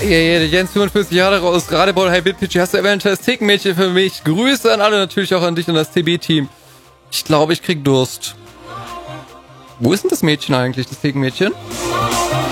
Jens 45 Jahre aus Radebeul, High Bit Pitchy. Hast du eventuell das Thekenmädchen für mich? Grüße an alle, natürlich auch an dich und das TB-Team. Ich glaube, ich krieg Durst. Wo ist denn das Mädchen eigentlich, das Thekenmädchen?